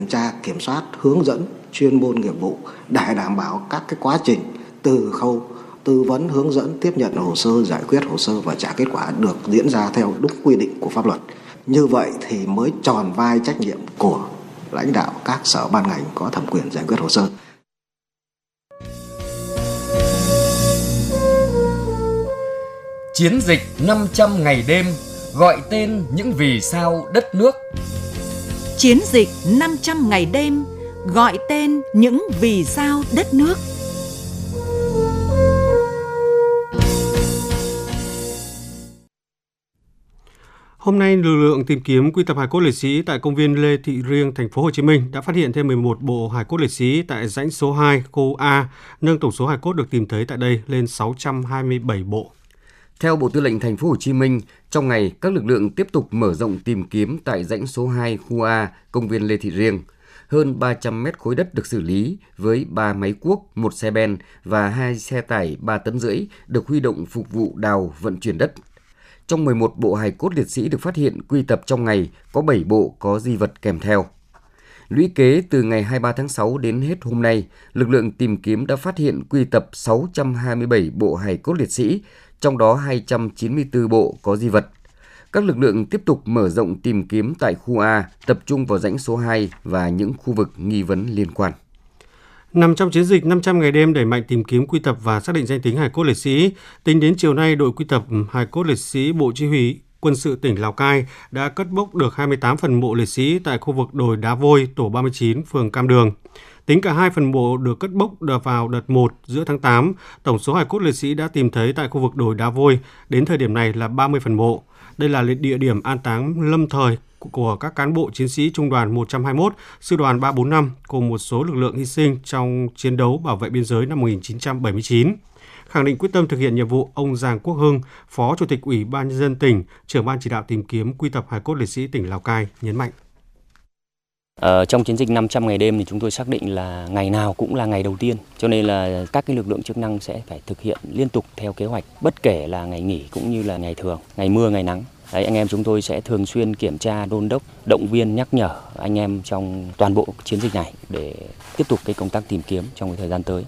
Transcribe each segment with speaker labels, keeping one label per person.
Speaker 1: tra, kiểm soát, hướng dẫn chuyên môn nghiệp vụ để đảm bảo các cái quá trình từ khâu tư vấn, hướng dẫn, tiếp nhận hồ sơ, giải quyết hồ sơ và trả kết quả được diễn ra theo đúng quy định của pháp luật. Như vậy thì mới tròn vai trách nhiệm của lãnh đạo các sở ban ngành có thẩm quyền giải quyết hồ sơ.
Speaker 2: Chiến dịch 500 ngày đêm gọi tên những vì sao đất nước.
Speaker 3: Chiến dịch 500 ngày đêm gọi tên những vì sao đất nước.
Speaker 4: Hôm nay, lực lượng tìm kiếm quy tập hài cốt liệt sĩ tại công viên Lê Thị Riêng, thành phố Hồ Chí Minh đã phát hiện thêm 11 bộ hài cốt liệt sĩ tại rãnh số 2, khu A, nâng tổng số hài cốt được tìm thấy tại đây lên 627 bộ.
Speaker 2: Theo Bộ Tư lệnh Thành phố Hồ Chí Minh, trong ngày các lực lượng tiếp tục mở rộng tìm kiếm tại rãnh số 2, khu A, công viên Lê Thị Riêng. Hơn 300 mét khối đất được xử lý với 3 máy cuốc, 1 xe ben và 2 xe tải 3 tấn rưỡi được huy động phục vụ đào vận chuyển đất. Trong 11 bộ hài cốt liệt sĩ được phát hiện quy tập trong ngày, có 7 bộ có di vật kèm theo. Lũy kế từ ngày 23 tháng 6 đến hết hôm nay, lực lượng tìm kiếm đã phát hiện quy tập 627 bộ hài cốt liệt sĩ, trong đó 294 bộ có di vật. Các lực lượng tiếp tục mở rộng tìm kiếm tại khu A, tập trung vào rãnh số 2 và những khu vực nghi vấn liên quan.
Speaker 4: Nằm trong chiến dịch 500 ngày đêm đẩy mạnh tìm kiếm quy tập và xác định danh tính hài cốt liệt sĩ, tính đến chiều nay, đội quy tập hài cốt liệt sĩ Bộ Chỉ huy Quân sự tỉnh Lào Cai đã cất bốc được 28 phần mộ liệt sĩ tại khu vực đồi Đá Vôi, tổ 39, phường Cam Đường. Tính cả 2 phần mộ được cất bốc vào đợt 1 giữa tháng 8, tổng số hài cốt liệt sĩ đã tìm thấy tại khu vực đồi Đá Vôi đến thời điểm này là 30 phần mộ. Đây là địa điểm an táng lâm thời của các cán bộ chiến sĩ Trung đoàn 121, Sư đoàn 345 cùng một số lực lượng hy sinh trong chiến đấu bảo vệ biên giới năm 1979. Khẳng định quyết tâm thực hiện nhiệm vụ, ông Giàng Quốc Hưng, Phó Chủ tịch Ủy ban Nhân dân tỉnh, trưởng ban chỉ đạo tìm kiếm quy tập hài cốt liệt sĩ tỉnh Lào Cai nhấn mạnh.
Speaker 5: Trong chiến dịch 500 ngày đêm thì chúng tôi xác định là ngày nào cũng là ngày đầu tiên, cho nên là các cái lực lượng chức năng sẽ phải thực hiện liên tục theo kế hoạch, bất kể là ngày nghỉ cũng như là ngày thường, ngày mưa, ngày nắng. Đấy, anh em chúng tôi sẽ thường xuyên kiểm tra, đôn đốc, động viên, nhắc nhở anh em trong toàn bộ chiến dịch này để tiếp tục cái công tác tìm kiếm trong cái thời gian tới.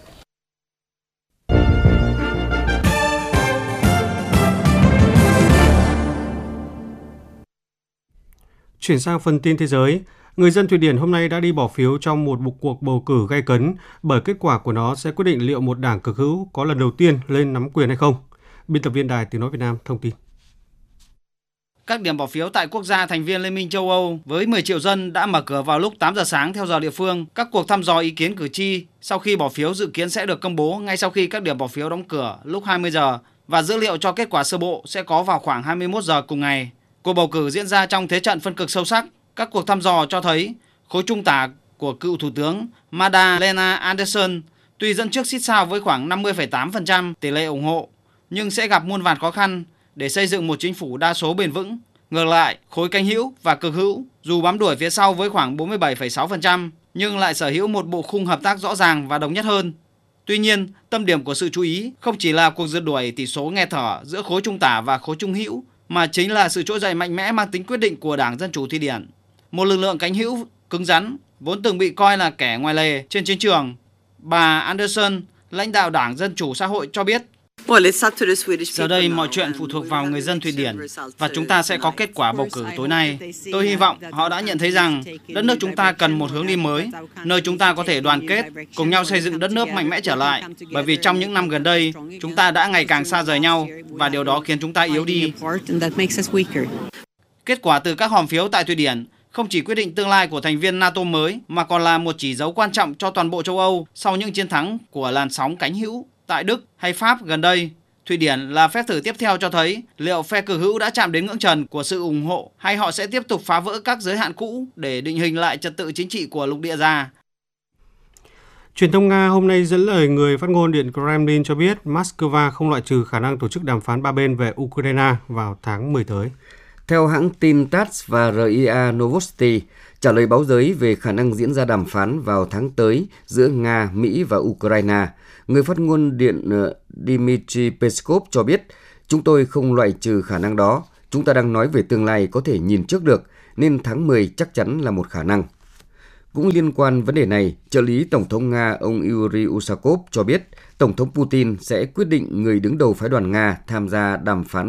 Speaker 4: Chuyển sang phần tin thế giới, người dân Thụy Điển hôm nay đã đi bỏ phiếu trong một cuộc bầu cử gay cấn bởi kết quả của nó sẽ quyết định liệu một đảng cực hữu có lần đầu tiên lên nắm quyền hay không. Biên tập viên Đài Tiếng nói Việt Nam thông tin.
Speaker 6: Các điểm bỏ phiếu tại quốc gia thành viên Liên minh châu Âu với 10 triệu dân đã mở cửa vào lúc 8 giờ sáng theo giờ địa phương. Các cuộc thăm dò ý kiến cử tri sau khi bỏ phiếu dự kiến sẽ được công bố ngay sau khi các điểm bỏ phiếu đóng cửa lúc 20 giờ và dữ liệu cho kết quả sơ bộ sẽ có vào khoảng 21 giờ cùng ngày. Cuộc bầu cử diễn ra trong thế trận phân cực sâu sắc. Các cuộc thăm dò cho thấy khối trung tả của cựu Thủ tướng Magdalena Andersson tuy dẫn trước xít sao với khoảng 50,8% tỷ lệ ủng hộ, nhưng sẽ gặp muôn vàn khó khăn để xây dựng một chính phủ đa số bền vững. Ngược lại, khối cánh hữu và cực hữu dù bám đuổi phía sau với khoảng 47,6% nhưng lại sở hữu một bộ khung hợp tác rõ ràng và đồng nhất hơn. Tuy nhiên, tâm điểm của sự chú ý không chỉ là cuộc rượt đuổi tỷ số nghe thở giữa khối trung tả và khối trung hữu, mà chính là sự trỗi dậy mạnh mẽ mang tính quyết định của Đảng Dân Chủ Thụy Điển. Một lực lượng cánh hữu cứng rắn, vốn từng bị coi là kẻ ngoài lề trên chiến trường. Bà Andersson, lãnh đạo Đảng Dân Chủ Xã hội cho biết, giờ đây mọi chuyện phụ thuộc vào người dân Thụy Điển và chúng ta sẽ có kết quả bầu cử tối nay. Tôi hy vọng họ đã nhận thấy rằng đất nước chúng ta cần một hướng đi mới, nơi chúng ta có thể đoàn kết, cùng nhau xây dựng đất nước mạnh mẽ trở lại. Bởi vì trong những năm gần đây, chúng ta đã ngày càng xa rời nhau và điều đó khiến chúng ta yếu đi. Kết quả từ các hòm phiếu tại Thụy Điển không chỉ quyết định tương lai của thành viên NATO mới mà còn là một chỉ dấu quan trọng cho toàn bộ châu Âu sau những chiến thắng của làn sóng cánh hữu tại Đức hay Pháp gần đây. Thụy Điển là phép thử tiếp theo cho thấy liệu phe cực hữu đã chạm đến ngưỡng trần của sự ủng hộ hay họ sẽ tiếp tục phá vỡ các giới hạn cũ để định hình lại trật tự chính trị của lục địa già.
Speaker 4: Truyền thông Nga hôm nay dẫn lời người phát ngôn Điện Kremlin cho biết Moscow không loại trừ khả năng tổ chức đàm phán ba bên về Ukraine vào tháng 10 tới.
Speaker 2: Theo hãng tin TASS và RIA Novosti, trả lời báo giới về khả năng diễn ra đàm phán vào tháng tới giữa Nga, Mỹ và Ukraine, người phát ngôn Điện Dmitry Peskov cho biết, chúng tôi không loại trừ khả năng đó. Chúng ta đang nói về tương lai có thể nhìn trước được, nên tháng 10 chắc chắn là một khả năng. Cũng liên quan vấn đề này, trợ lý Tổng thống Nga ông Yuri Usakov cho biết Tổng thống Putin sẽ quyết định người đứng đầu phái đoàn Nga tham gia đàm phán